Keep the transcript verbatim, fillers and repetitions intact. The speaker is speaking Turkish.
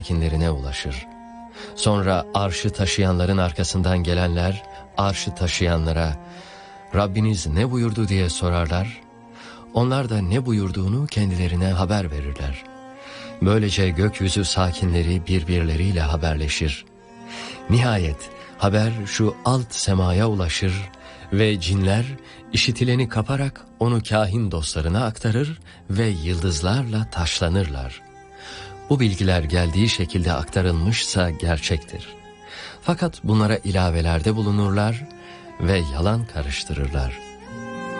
sakinlerine ulaşır. Sonra arşı taşıyanların arkasından gelenler arşı taşıyanlara Rabbiniz ne buyurdu diye sorarlar. Onlar da ne buyurduğunu kendilerine haber verirler. Böylece gökyüzü sakinleri birbirleriyle haberleşir. Nihayet haber şu alt semaya ulaşır ve cinler işitileni kaparak onu kahin dostlarına aktarır ve yıldızlarla taşlanırlar. Bu bilgiler geldiği şekilde aktarılmışsa gerçektir. Fakat bunlara ilavelerde bulunurlar ve yalan karıştırırlar.